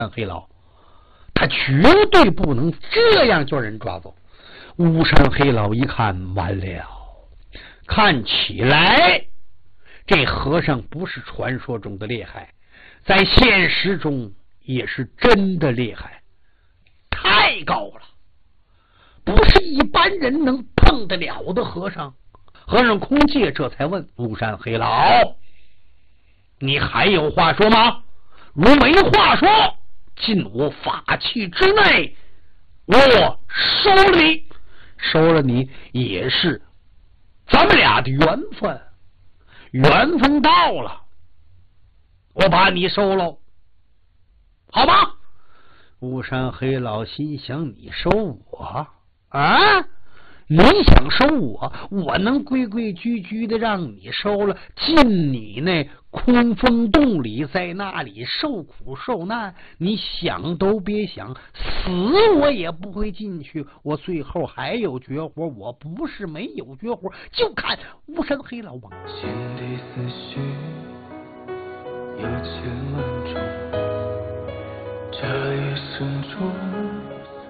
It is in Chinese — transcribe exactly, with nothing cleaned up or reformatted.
黑老，他绝对不能这样叫人抓走。巫山黑老一看，完了，看起来这和尚不是传说中的厉害，在现实中也是真的厉害，太高了，不是一般人能碰得了的和尚。和尚空戒这才问巫山黑老，你还有话说吗？如没话说，进我法器之内，我收了你。收了你也是咱们俩的缘分，缘分到了，我把你收了，好吧？巫山黑老心想，你收我啊？你想收我，我能规规矩矩的让你收了，进你那空风洞里，在那里受苦受难，你想都别想，死我也不会进去。我最后还有绝活，我不是没有绝活，就看巫山黑老王心底思绪有千万种，这一生中